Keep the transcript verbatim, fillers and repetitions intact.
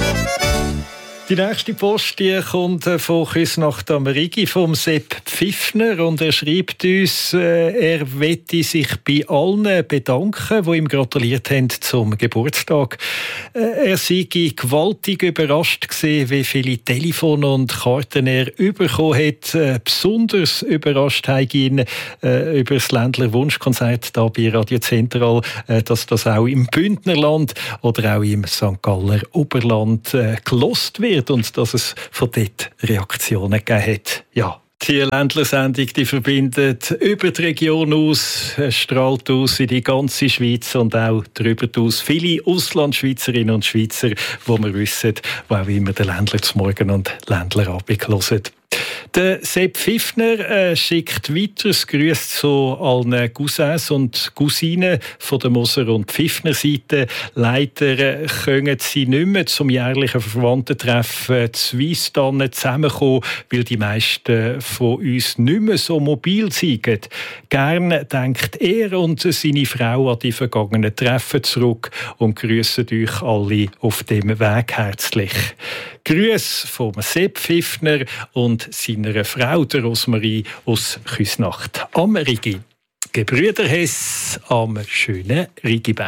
Die nächste Post die kommt von Küsnacht am Rigi vom Sepp Pfiffner und er schreibt uns, äh, er möchte sich bei allen bedanken, die ihm gratuliert haben zum Geburtstag. Äh, er sei gewaltig überrascht gewesen, wie viele Telefone und Karten er bekommen hat. Äh, besonders überrascht hat ihn äh, über das Ländler Wunschkonzert da bei Radio Zentral, äh, dass das auch im Bündnerland oder auch im Sankt Galler Oberland äh, gelost wird. Und dass es von dort Reaktionen gegeben hat. Ja, die Ländler-Sendung, die verbindet über die Region aus, strahlt aus in die ganze Schweiz und auch darüber aus viele Auslandschweizerinnen und Schweizer, wo wir wissen, wo auch immer der Ländler zum Morgen und Ländlerabend hören. Der Sepp Pfiffner äh, schickt weiteres Grüß zu allen Cousins und Cousinen von der Moser- und Pfiffner-Seite. Leider äh, können sie nicht mehr zum jährlichen Verwandtentreffen zu Wiesbaden zusammenkommen, weil die meisten von uns nicht mehr so mobil sind. Gern denkt er und seine Frau an die vergangenen Treffen zurück und grüßen euch alle auf dem Weg herzlich. Grüß vom Sepp Pfiffner und seiner Frau, der Rosmarie aus Küsnacht am Rigi. Gebrüder Hess am schönen Rigiberg.